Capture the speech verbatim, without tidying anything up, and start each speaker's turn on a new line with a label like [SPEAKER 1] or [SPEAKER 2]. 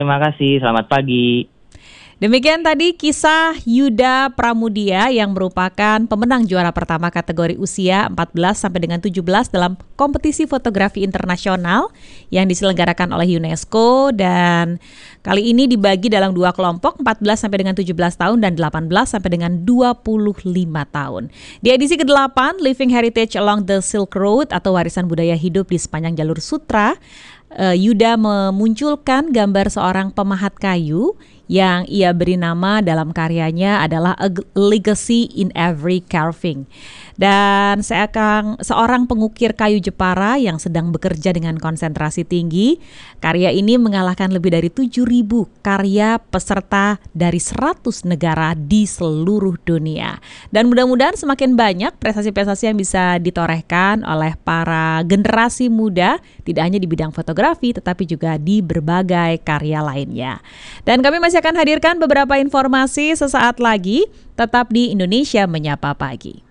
[SPEAKER 1] Terima kasih, selamat pagi.
[SPEAKER 2] Demikian tadi kisah Yuda Pramudia yang merupakan pemenang juara pertama kategori usia empat belas sampai dengan tujuh belas dalam kompetisi fotografi internasional yang diselenggarakan oleh UNESCO, dan kali ini dibagi dalam dua kelompok, empat belas sampai dengan tujuh belas tahun dan delapan belas sampai dengan dua puluh lima tahun. Di edisi kedelapan Living Heritage Along the Silk Road atau warisan budaya hidup di sepanjang jalur sutra, Yuda memunculkan gambar seorang pemahat kayu yang ia beri nama dalam karyanya adalah A Legacy in Every Carving. Dan seakan seorang pengukir kayu Jepara yang sedang bekerja dengan konsentrasi tinggi, karya ini mengalahkan lebih dari tujuh ribu karya peserta dari seratus negara di seluruh dunia. Dan mudah-mudahan semakin banyak prestasi-prestasi yang bisa ditorehkan oleh para generasi muda, tidak hanya di bidang fotografi tetapi juga di berbagai karya lainnya. Dan kami masih akan hadirkan beberapa informasi sesaat lagi, tetap di Indonesia Menyapa Pagi.